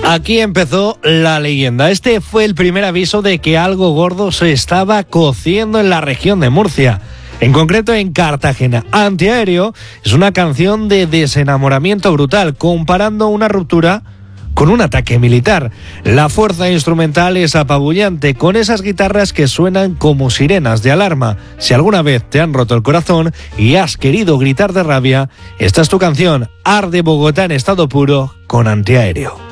Aquí empezó la leyenda. Este fue el primer aviso de que algo gordo se estaba cociendo en la región de Murcia. En concreto en Cartagena. Antiaéreo es una canción de desenamoramiento brutal, comparando una ruptura con un ataque militar. La fuerza instrumental es apabullante, con esas guitarras que suenan como sirenas de alarma. Si alguna vez te han roto el corazón y has querido gritar de rabia, esta es tu canción. Arde Bogotá en estado puro con Antiaéreo.